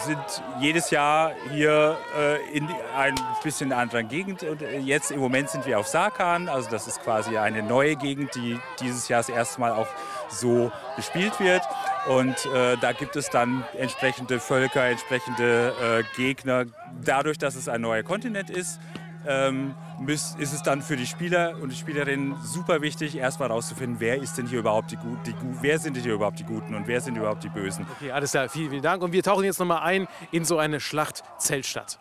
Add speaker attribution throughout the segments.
Speaker 1: sind jedes Jahr hier in ein bisschen anderer Gegend. Und jetzt im Moment sind wir auf Sarkan, also das ist quasi eine neue Gegend, die dieses Jahr das erste Mal auch so bespielt wird. Und da gibt es dann entsprechende Völker, entsprechende Gegner. Dadurch, dass es ein neuer Kontinent ist, ist es dann für die Spieler und die Spielerinnen super wichtig, erstmal herauszufinden, wer ist denn hier überhaupt wer sind denn hier überhaupt die Guten und wer sind überhaupt die Bösen.
Speaker 2: Okay, alles klar, vielen, vielen Dank. Und wir tauchen jetzt nochmal ein in so eine Schlachtzeltstadt.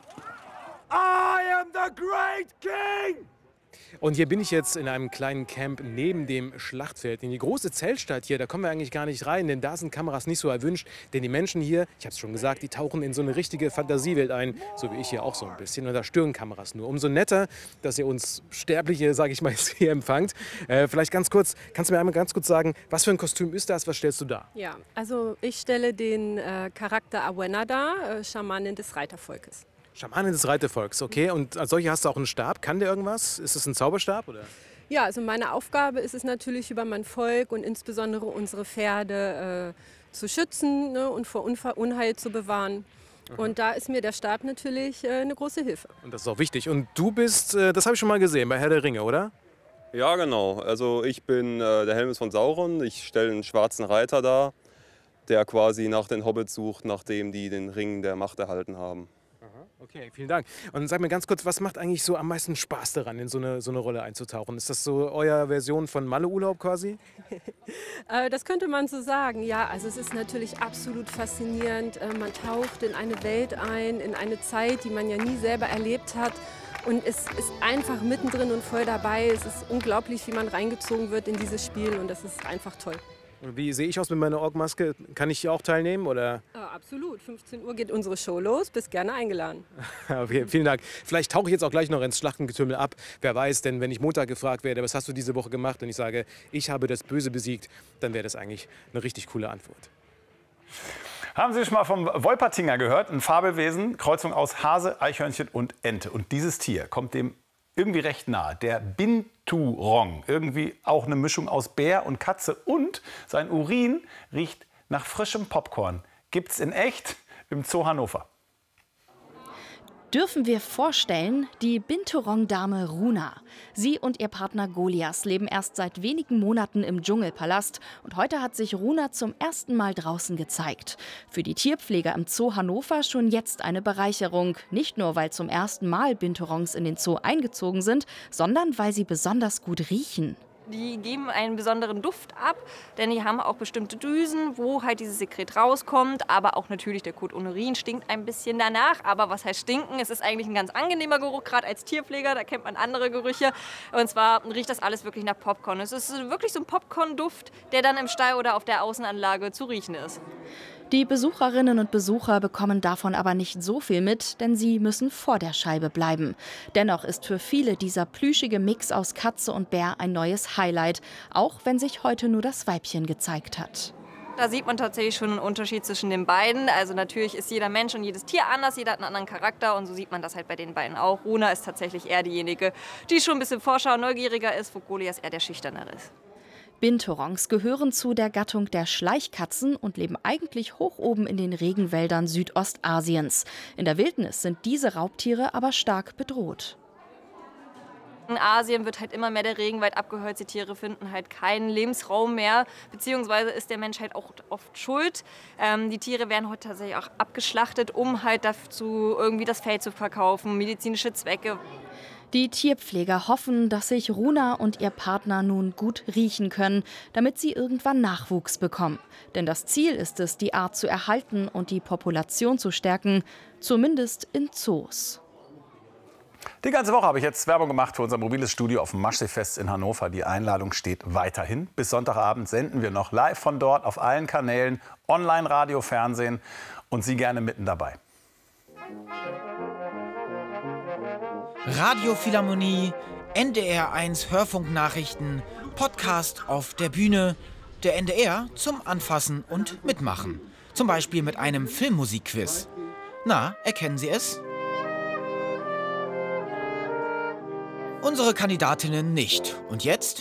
Speaker 3: I am the Great King!
Speaker 2: Und hier bin ich jetzt in einem kleinen Camp neben dem Schlachtfeld. In die große Zeltstadt hier, da kommen wir eigentlich gar nicht rein, denn da sind Kameras nicht so erwünscht. Denn die Menschen hier, ich habe es schon gesagt, die tauchen in so eine richtige Fantasiewelt ein, so wie ich hier auch so ein bisschen. Und da stören Kameras nur. Umso netter, dass ihr uns Sterbliche, sage ich mal, jetzt hier empfangt. Vielleicht ganz kurz, kannst du mir einmal ganz kurz sagen, was für ein Kostüm ist das, was stellst du dar?
Speaker 4: Ja, also ich stelle den Charakter Awena dar, Schamanin des Reitervolkes.
Speaker 2: Schamanin des Reitervolks, okay. Und als solche hast du auch einen Stab. Kann der irgendwas? Ist es ein Zauberstab, oder?
Speaker 4: Ja, also meine Aufgabe ist es natürlich, über mein Volk und insbesondere unsere Pferde zu schützen, ne, und vor Unheil zu bewahren. Aha. Und da ist mir der Stab natürlich eine große Hilfe.
Speaker 2: Und das ist auch wichtig. Und du bist, das habe ich schon mal gesehen, bei Herr der Ringe, oder?
Speaker 5: Ja, genau. Also ich bin der Helmes von Sauron. Ich stelle einen schwarzen Reiter dar, der quasi nach den Hobbits sucht, nachdem die den Ring der Macht erhalten haben.
Speaker 2: Okay, vielen Dank. Und sag mir ganz kurz, was macht eigentlich so am meisten Spaß daran, in so eine Rolle einzutauchen? Ist das so eure Version von Malle-Urlaub quasi?
Speaker 4: Das könnte man so sagen, ja. Also es ist natürlich absolut faszinierend. Man taucht in eine Welt ein, in eine Zeit, die man ja nie selber erlebt hat. Und es ist einfach mittendrin und voll dabei. Es ist unglaublich, wie man reingezogen wird in dieses Spiel und das ist einfach toll.
Speaker 2: Und wie sehe ich aus mit meiner Ork-Maske? Kann ich hier auch teilnehmen? Oder?
Speaker 4: Ja, absolut. 15 Uhr geht unsere Show los. Bist gerne eingeladen.
Speaker 2: Okay, vielen Dank. Vielleicht tauche ich jetzt auch gleich noch ins Schlachtengetümmel ab. Wer weiß, denn wenn ich Montag gefragt werde, was hast du diese Woche gemacht? Und ich sage, ich habe das Böse besiegt, dann wäre das eigentlich eine richtig coole Antwort.
Speaker 6: Haben Sie schon mal vom Wolpertinger gehört? Ein Fabelwesen, Kreuzung aus Hase, Eichhörnchen und Ente. Und dieses Tier kommt dem irgendwie recht nahe. Der Binturong. Irgendwie auch eine Mischung aus Bär und Katze. Und sein Urin riecht nach frischem Popcorn. Gibt's in echt im Zoo Hannover.
Speaker 7: Dürfen wir vorstellen, die Binturong-Dame Runa. Sie und ihr Partner Golias leben erst seit wenigen Monaten im Dschungelpalast. Und heute hat sich Runa zum ersten Mal draußen gezeigt. Für die Tierpfleger im Zoo Hannover schon jetzt eine Bereicherung. Nicht nur, weil zum ersten Mal Binturongs in den Zoo eingezogen sind, sondern weil sie besonders gut riechen.
Speaker 8: Die geben einen besonderen Duft ab, denn die haben auch bestimmte Drüsen, wo halt dieses Sekret rauskommt. Aber auch natürlich der Kot und Urin stinkt ein bisschen danach. Aber was heißt stinken? Es ist eigentlich ein ganz angenehmer Geruch, gerade als Tierpfleger. Da kennt man andere Gerüche. Und zwar riecht das alles wirklich nach Popcorn. Es ist wirklich so ein Popcorn-Duft, der dann im Stall oder auf der Außenanlage zu riechen ist.
Speaker 7: Die Besucherinnen und Besucher bekommen davon aber nicht so viel mit, denn sie müssen vor der Scheibe bleiben. Dennoch ist für viele dieser plüschige Mix aus Katze und Bär ein neues Highlight, auch wenn sich heute nur das Weibchen gezeigt hat.
Speaker 8: Da sieht man tatsächlich schon einen Unterschied zwischen den beiden. Also natürlich ist jeder Mensch und jedes Tier anders, jeder hat einen anderen Charakter und so sieht man das halt bei den beiden auch. Runa ist tatsächlich eher diejenige, die schon ein bisschen forscher und neugieriger ist, wo Golias eher der Schüchternere ist.
Speaker 7: Binturongs gehören zu der Gattung der Schleichkatzen und leben eigentlich hoch oben in den Regenwäldern Südostasiens. In der Wildnis sind diese Raubtiere aber stark bedroht.
Speaker 8: In Asien wird halt immer mehr der Regenwald abgeholzt. Die Tiere finden halt keinen Lebensraum mehr, beziehungsweise ist der Mensch halt auch oft schuld. Die Tiere werden heute tatsächlich auch abgeschlachtet, um halt dazu irgendwie das Fell zu verkaufen, medizinische Zwecke.
Speaker 7: Die Tierpfleger hoffen, dass sich Runa und ihr Partner nun gut riechen können, damit sie irgendwann Nachwuchs bekommen. Denn das Ziel ist es, die Art zu erhalten und die Population zu stärken, zumindest in Zoos.
Speaker 6: Die ganze Woche habe ich jetzt Werbung gemacht für unser mobiles Studio auf dem Maschsee-Fest in Hannover. Die Einladung steht weiterhin. Bis Sonntagabend senden wir noch live von dort auf allen Kanälen, Online, Radio, Fernsehen und Sie gerne mitten dabei.
Speaker 9: Radio Philharmonie, NDR 1 Hörfunknachrichten, Podcast auf der Bühne, der NDR zum Anfassen und Mitmachen. Zum Beispiel mit einem Filmmusikquiz. Na, erkennen Sie es? Unsere Kandidatinnen nicht. Und jetzt?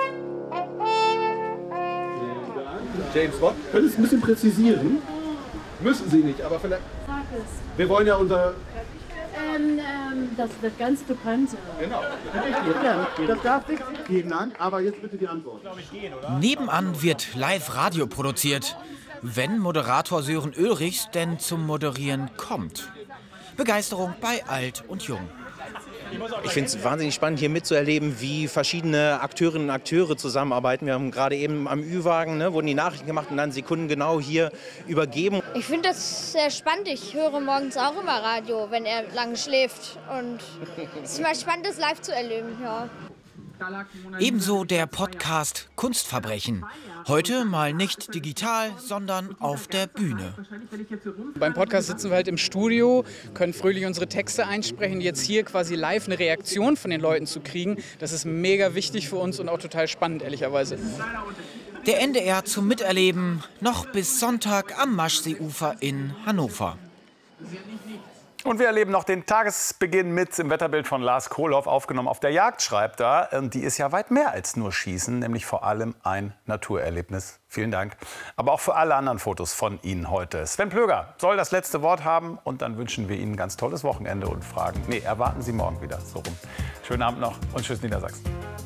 Speaker 10: James Bond, könntest du ein bisschen präzisieren? Müssen Sie nicht, aber vielleicht... Wir wollen ja unser...
Speaker 11: Das wird ganz bekannt sein.
Speaker 10: Genau. Das darf nicht. Vielen Dank, aber jetzt bitte die Antwort.
Speaker 9: Nebenan wird Live-Radio produziert, wenn Moderator Sören Ulrichs denn zum Moderieren kommt. Begeisterung bei Alt und Jung.
Speaker 12: Ich finde es wahnsinnig spannend, hier mitzuerleben, wie verschiedene Akteurinnen und Akteure zusammenarbeiten. Wir haben gerade eben am Ü-Wagen, wurden die Nachrichten gemacht und dann sekundengenau hier übergeben.
Speaker 13: Ich finde das sehr spannend. Ich höre morgens auch immer Radio, wenn er lange schläft. Und es ist mal spannend, das live zu erleben. Ja.
Speaker 9: Ebenso der Podcast Kunstverbrechen. Heute mal nicht digital, sondern auf der Bühne.
Speaker 14: Beim Podcast sitzen wir halt im Studio, können fröhlich unsere Texte einsprechen. Jetzt hier quasi live eine Reaktion von den Leuten zu kriegen, das ist mega wichtig für uns und auch total spannend, ehrlicherweise.
Speaker 9: Der NDR zum Miterleben noch bis Sonntag am Maschseeufer in Hannover.
Speaker 6: Und wir erleben noch den Tagesbeginn mit im Wetterbild von Lars Kohlhoff, aufgenommen auf der Jagd, schreibt er. Die ist ja weit mehr als nur Schießen, nämlich vor allem ein Naturerlebnis. Vielen Dank. Aber auch für alle anderen Fotos von Ihnen heute. Sven Plöger soll das letzte Wort haben und dann wünschen wir Ihnen ein ganz tolles Wochenende und fragen, erwarten Sie morgen wieder. So rum. Schönen Abend noch und tschüss Niedersachsen.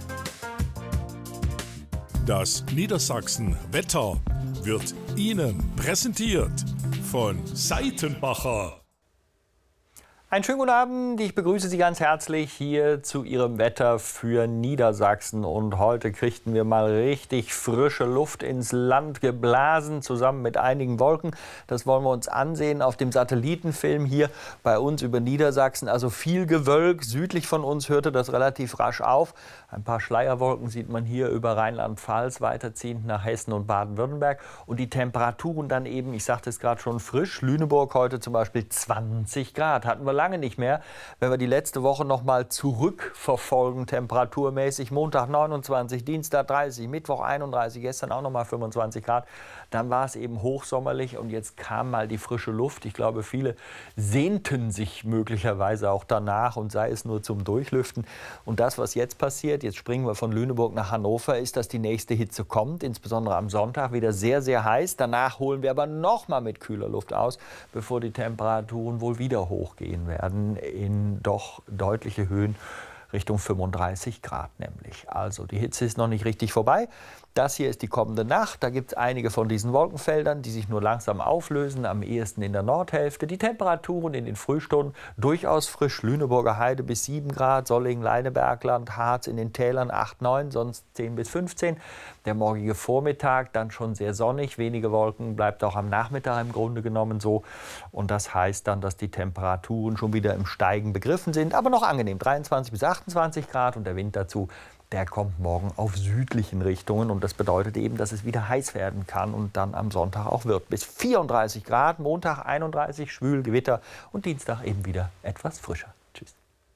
Speaker 15: Das Niedersachsen-Wetter wird Ihnen präsentiert von Seitenbacher.
Speaker 16: Einen schönen guten Abend, ich begrüße Sie ganz herzlich hier zu Ihrem Wetter für Niedersachsen. Und heute kriegten wir mal richtig frische Luft ins Land geblasen, zusammen mit einigen Wolken. Das wollen wir uns ansehen auf dem Satellitenfilm hier bei uns über Niedersachsen. Also viel Gewölk, südlich von uns hörte das relativ rasch auf. Ein paar Schleierwolken sieht man hier über Rheinland-Pfalz, weiterziehend nach Hessen und Baden-Württemberg. Und die Temperaturen dann eben, ich sagte es gerade schon, frisch. Lüneburg heute zum Beispiel 20 Grad, hatten wir lange nicht mehr. Wenn wir die letzte Woche noch mal zurückverfolgen, temperaturmäßig, Montag 29, Dienstag 30, Mittwoch 31, gestern auch noch mal 25 Grad, dann war es eben hochsommerlich und jetzt kam mal die frische Luft. Ich glaube, viele sehnten sich möglicherweise auch danach und sei es nur zum Durchlüften. Und das, was jetzt passiert, jetzt springen wir von Lüneburg nach Hannover, ist, dass die nächste Hitze kommt, insbesondere am Sonntag wieder sehr, sehr heiß. Danach holen wir aber noch mal mit kühler Luft aus, bevor die Temperaturen wohl wieder hochgehen werden in doch deutliche Höhen, Richtung 35 Grad nämlich. Also die Hitze ist noch nicht richtig vorbei. Das hier ist die kommende Nacht. Da gibt es einige von diesen Wolkenfeldern, die sich nur langsam auflösen, am ehesten in der Nordhälfte. Die Temperaturen in den Frühstunden durchaus frisch. Lüneburger Heide bis 7 Grad, Sollingen, Leinebergland, Harz in den Tälern 8, 9, sonst 10 bis 15. Der morgige Vormittag dann schon sehr sonnig, wenige Wolken, bleibt auch am Nachmittag im Grunde genommen so. Und das heißt dann, dass die Temperaturen schon wieder im Steigen begriffen sind, aber noch angenehm, 23 bis 28 Grad und der Wind dazu. Der kommt morgen auf südlichen Richtungen und das bedeutet eben, dass es wieder heiß werden kann und dann am Sonntag auch wird. Bis 34 Grad, Montag 31, schwül, Gewitter und Dienstag eben wieder etwas frischer. Tschüss.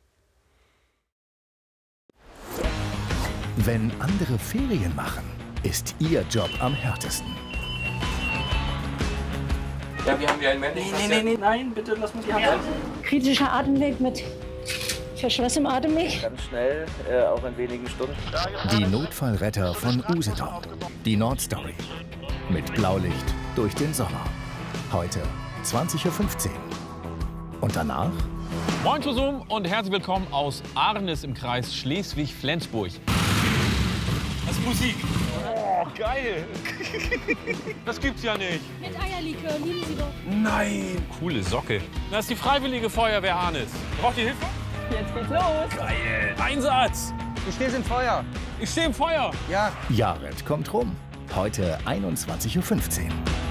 Speaker 17: Wenn andere Ferien machen, ist Ihr Job am härtesten.
Speaker 18: Ja, wir haben ja einen männlichen. Nein, bitte lass mich die Hand.
Speaker 11: Kritischer Atemweg mit verschlossenem Atemweg.
Speaker 18: Ganz schnell, auch in wenigen Stunden.
Speaker 17: Die Notfallretter von Usedom. Die Nordstory. Mit Blaulicht durch den Sommer. Heute 20:15 Uhr. Und danach?
Speaker 19: Moin zusammen und herzlich willkommen aus Arnis im Kreis Schleswig-Flensburg. Das ist Musik. Oh, geil. Das gibt's ja nicht.
Speaker 11: Mit Eierlikör, lieben Sie doch.
Speaker 19: Nein. Coole Socke. Das ist die Freiwillige Feuerwehr Arnis. Braucht ihr Hilfe?
Speaker 11: Jetzt geht's los.
Speaker 19: Geil. Einsatz.
Speaker 18: Du stehst im Feuer.
Speaker 19: Ich stehe im Feuer.
Speaker 18: Ja.
Speaker 17: Jared kommt rum. Heute 21:15 Uhr.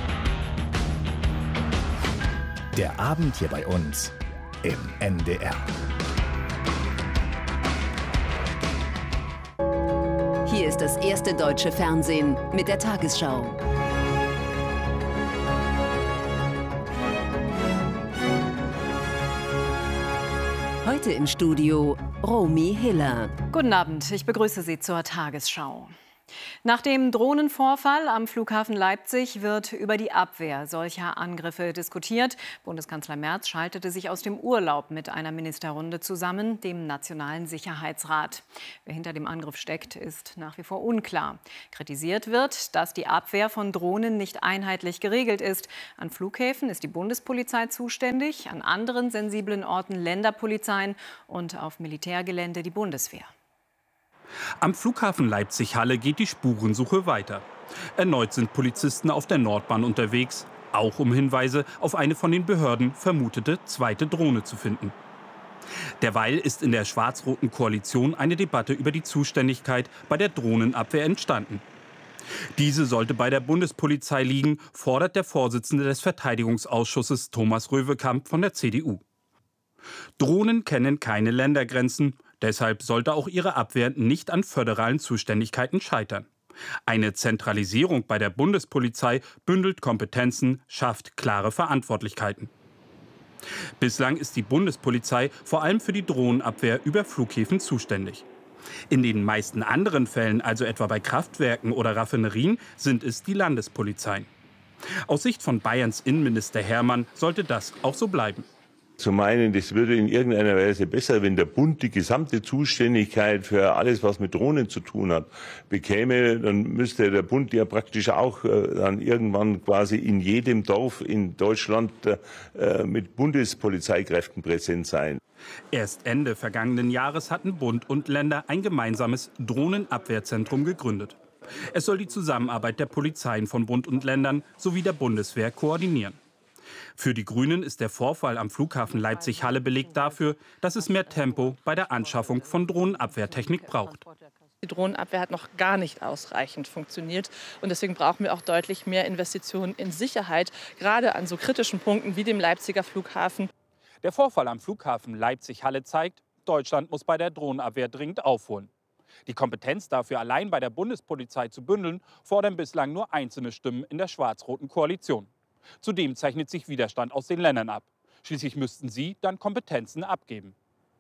Speaker 17: Der Abend hier bei uns im NDR.
Speaker 20: Hier ist das erste deutsche Fernsehen mit der Tagesschau. Heute im Studio Romy Hiller.
Speaker 21: Guten Abend, ich begrüße Sie zur Tagesschau. Nach dem Drohnenvorfall am Flughafen Leipzig wird über die Abwehr solcher Angriffe diskutiert. Bundeskanzler Merz schaltete sich aus dem Urlaub mit einer Ministerrunde zusammen, dem Nationalen Sicherheitsrat. Wer hinter dem Angriff steckt, ist nach wie vor unklar. Kritisiert wird, dass die Abwehr von Drohnen nicht einheitlich geregelt ist. An Flughäfen ist die Bundespolizei zuständig, an anderen sensiblen Orten Länderpolizeien und auf Militärgelände die Bundeswehr.
Speaker 22: Am Flughafen Leipzig-Halle geht die Spurensuche weiter. Erneut sind Polizisten auf der Nordbahn unterwegs, auch um Hinweise auf eine von den Behörden vermutete zweite Drohne zu finden. Derweil ist in der schwarz-roten Koalition eine Debatte über die Zuständigkeit bei der Drohnenabwehr entstanden. Diese sollte bei der Bundespolizei liegen, fordert der Vorsitzende des Verteidigungsausschusses Thomas Röwekamp von der CDU. Drohnen kennen keine Ländergrenzen. Deshalb sollte auch ihre Abwehr nicht an föderalen Zuständigkeiten scheitern. Eine Zentralisierung bei der Bundespolizei bündelt Kompetenzen, schafft klare Verantwortlichkeiten. Bislang ist die Bundespolizei vor allem für die Drohnenabwehr über Flughäfen zuständig. In den meisten anderen Fällen, also etwa bei Kraftwerken oder Raffinerien, sind es die Landespolizeien. Aus Sicht von Bayerns Innenminister Hermann sollte das auch so bleiben.
Speaker 23: Zu meinen, das würde in irgendeiner Weise besser, wenn der Bund die gesamte Zuständigkeit für alles, was mit Drohnen zu tun hat, bekäme, dann müsste der Bund ja praktisch auch dann irgendwann quasi in jedem Dorf in Deutschland mit Bundespolizeikräften präsent sein.
Speaker 22: Erst Ende vergangenen Jahres hatten Bund und Länder ein gemeinsames Drohnenabwehrzentrum gegründet. Es soll die Zusammenarbeit der Polizeien von Bund und Ländern sowie der Bundeswehr koordinieren. Für die Grünen ist der Vorfall am Flughafen Leipzig-Halle Beleg dafür, dass es mehr Tempo bei der Anschaffung von Drohnenabwehrtechnik braucht.
Speaker 24: Die Drohnenabwehr hat noch gar nicht ausreichend funktioniert. Und deswegen brauchen wir auch deutlich mehr Investitionen in Sicherheit, gerade an so kritischen Punkten wie dem Leipziger Flughafen.
Speaker 22: Der Vorfall am Flughafen Leipzig-Halle zeigt, Deutschland muss bei der Drohnenabwehr dringend aufholen. Die Kompetenz dafür allein bei der Bundespolizei zu bündeln, fordern bislang nur einzelne Stimmen in der schwarz-roten Koalition. Zudem zeichnet sich Widerstand aus den Ländern ab. Schließlich müssten sie dann Kompetenzen abgeben.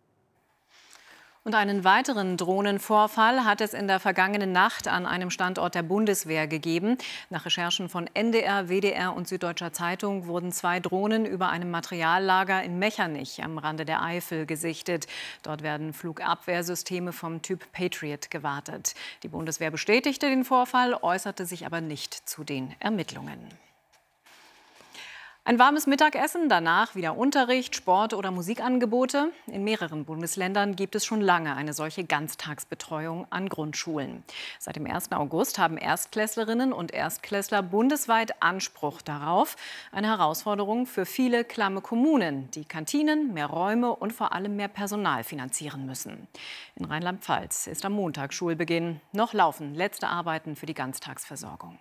Speaker 21: Und einen weiteren Drohnenvorfall hat es in der vergangenen Nacht an einem Standort der Bundeswehr gegeben. Nach Recherchen von NDR, WDR und Süddeutscher Zeitung wurden 2 Drohnen über einem Materiallager in Mechernich am Rande der Eifel gesichtet. Dort werden Flugabwehrsysteme vom Typ Patriot gewartet. Die Bundeswehr bestätigte den Vorfall, äußerte sich aber nicht zu den Ermittlungen. Ein warmes Mittagessen, danach wieder Unterricht, Sport- oder Musikangebote. In mehreren Bundesländern gibt es schon lange eine solche Ganztagsbetreuung an Grundschulen. Seit dem 1. August haben Erstklässlerinnen und Erstklässler bundesweit Anspruch darauf. Eine Herausforderung für viele klamme Kommunen, die Kantinen, mehr Räume und vor allem mehr Personal finanzieren müssen. In Rheinland-Pfalz ist am Montag Schulbeginn. Noch laufen letzte Arbeiten für die Ganztagsversorgung.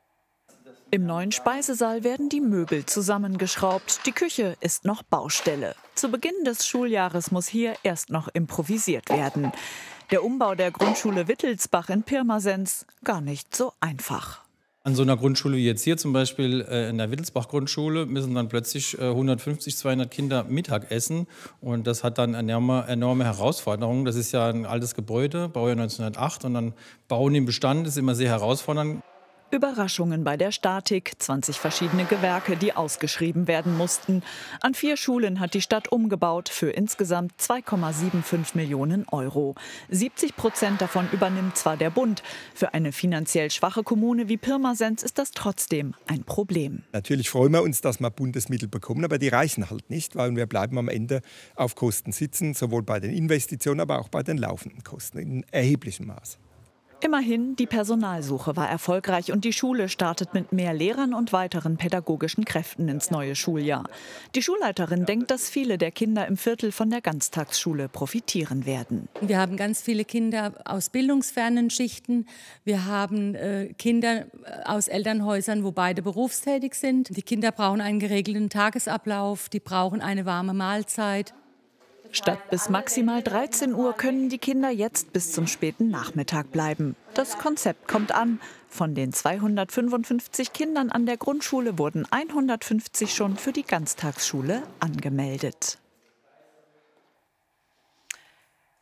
Speaker 25: Im neuen Speisesaal werden die Möbel zusammengeschraubt. Die Küche ist noch Baustelle. Zu Beginn des Schuljahres muss hier erst noch improvisiert werden. Der Umbau der Grundschule Wittelsbach in Pirmasens gar nicht so einfach.
Speaker 26: An so einer Grundschule wie jetzt hier zum Beispiel in der Wittelsbach-Grundschule müssen dann plötzlich 150, 200 Kinder Mittag essen. Und das hat dann enorme Herausforderungen. Das ist ja ein altes Gebäude, Baujahr 1908. Und dann Bauen im Bestand ist immer sehr herausfordernd.
Speaker 25: Überraschungen bei der Statik, 20 verschiedene Gewerke, die ausgeschrieben werden mussten. An 4 Schulen hat die Stadt umgebaut für insgesamt 2,75 Millionen Euro. 70% davon übernimmt zwar der Bund. Für eine finanziell schwache Kommune wie Pirmasens ist das trotzdem ein Problem.
Speaker 27: Natürlich freuen wir uns, dass wir Bundesmittel bekommen, aber die reichen halt nicht, weil wir bleiben am Ende auf Kosten sitzen, sowohl bei den Investitionen, aber auch bei den laufenden Kosten in erheblichem Maß.
Speaker 25: Immerhin, die Personalsuche war erfolgreich und die Schule startet mit mehr Lehrern und weiteren pädagogischen Kräften ins neue Schuljahr. Die Schulleiterin denkt, dass viele der Kinder im Viertel von der Ganztagsschule profitieren werden.
Speaker 28: Wir haben ganz viele Kinder aus bildungsfernen Schichten. Wir haben Kinder aus Elternhäusern, wo beide berufstätig sind. Die Kinder brauchen einen geregelten Tagesablauf, die brauchen eine warme Mahlzeit.
Speaker 25: Statt bis maximal 13 Uhr können die Kinder jetzt bis zum späten Nachmittag bleiben. Das Konzept kommt an. Von den 255 Kindern an der Grundschule wurden 150 schon für die Ganztagsschule angemeldet.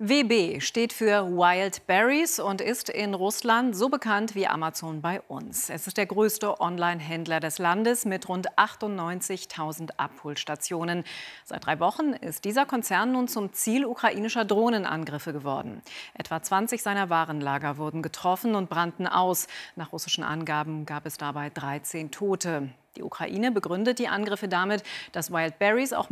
Speaker 21: WB steht für Wild Berries und ist in Russland so bekannt wie Amazon bei uns. Es ist der größte Online-Händler des Landes mit rund 98.000 Abholstationen. Seit 3 Wochen ist dieser Konzern nun zum Ziel ukrainischer Drohnenangriffe geworden. Etwa 20 seiner Warenlager wurden getroffen und brannten aus. Nach russischen Angaben gab es dabei 13 Tote. Die Ukraine begründet die Angriffe damit, dass Wild Berries auch